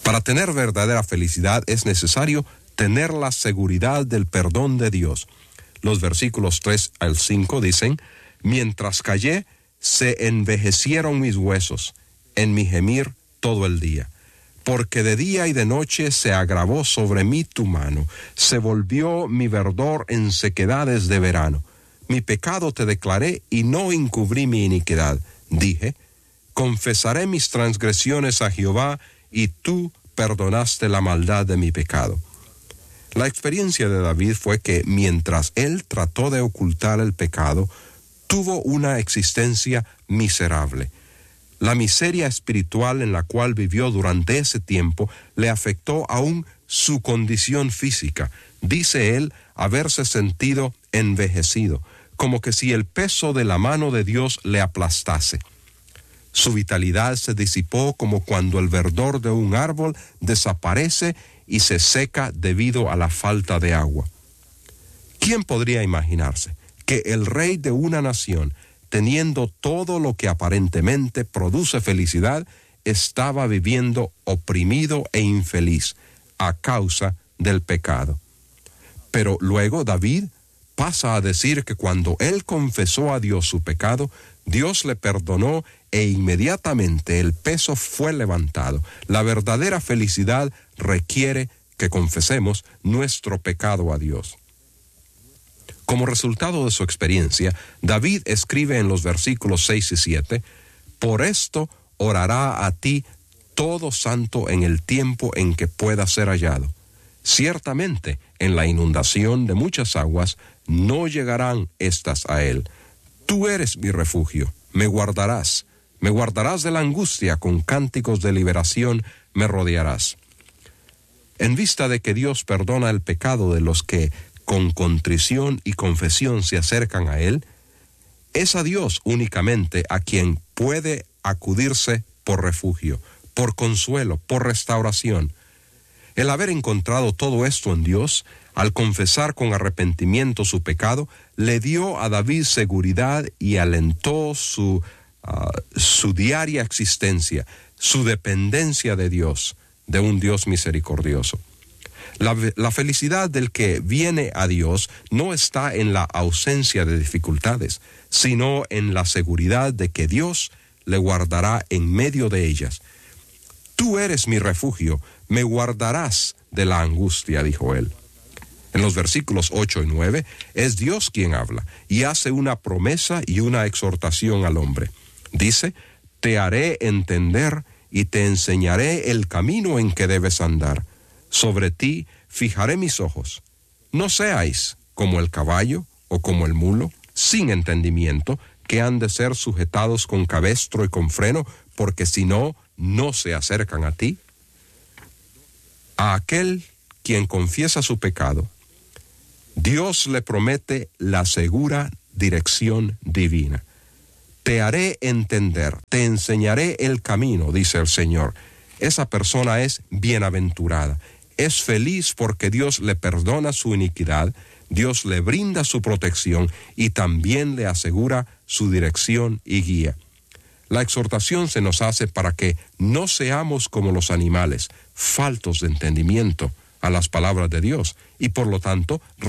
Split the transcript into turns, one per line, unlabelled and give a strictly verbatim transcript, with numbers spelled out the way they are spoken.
Para tener verdadera felicidad es necesario tener la seguridad del perdón de Dios. Los versículos tres al cinco dicen: mientras callé, se envejecieron mis huesos, en mi gemir todo el día. Porque de día y de noche se agravó sobre mí tu mano, se volvió mi verdor en sequedades de verano. Mi pecado te declaré y no encubrí mi iniquidad. Dije: confesaré mis transgresiones a Jehová, y tú perdonaste la maldad de mi pecado. La experiencia de David fue que mientras él trató de ocultar el pecado, tuvo una existencia miserable. La miseria espiritual en la cual vivió durante ese tiempo le afectó aún su condición física. Dice él haberse sentido envejecido, como que si el peso de la mano de Dios le aplastase. Su vitalidad se disipó como cuando el verdor de un árbol desaparece y se seca debido a la falta de agua. ¿Quién podría imaginarse que el rey de una nación, teniendo todo lo que aparentemente produce felicidad, estaba viviendo oprimido e infeliz a causa del pecado? Pero luego David pasa a decir que cuando él confesó a Dios su pecado, Dios le perdonó e inmediatamente el peso fue levantado. La verdadera felicidad requiere que confesemos nuestro pecado a Dios. Como resultado de su experiencia, David escribe en los versículos seis y siete: por esto orará a ti todo santo en el tiempo en que pueda ser hallado. Ciertamente, en la inundación de muchas aguas, no llegarán estas a él. Tú eres mi refugio, me guardarás, me guardarás de la angustia, con cánticos de liberación me rodearás. En vista de que Dios perdona el pecado de los que con contrición y confesión se acercan a Él, es a Dios únicamente a quien puede acudirse por refugio, por consuelo, por restauración. El haber encontrado todo esto en Dios, al confesar con arrepentimiento su pecado, le dio a David seguridad y alentó su, uh, su diaria existencia, su dependencia de Dios, de un Dios misericordioso. La, la felicidad del que viene a Dios no está en la ausencia de dificultades, sino en la seguridad de que Dios le guardará en medio de ellas. Tú eres mi refugio, me guardarás de la angustia, dijo él. En los versículos ocho y nueve, es Dios quien habla y hace una promesa y una exhortación al hombre. Dice: te haré entender y te enseñaré el camino en que debes andar. Sobre ti fijaré mis ojos. No seáis como el caballo o como el mulo, sin entendimiento, que han de ser sujetados con cabestro y con freno, porque si no, no se acercan a ti. A aquel quien confiesa su pecado, Dios le promete la segura dirección divina. Te haré entender, te enseñaré el camino, dice el Señor. Esa persona es bienaventurada. Es feliz porque Dios le perdona su iniquidad, Dios le brinda su protección y también le asegura su dirección y guía. La exhortación se nos hace para que no seamos como los animales, faltos de entendimiento a las palabras de Dios, y por lo tanto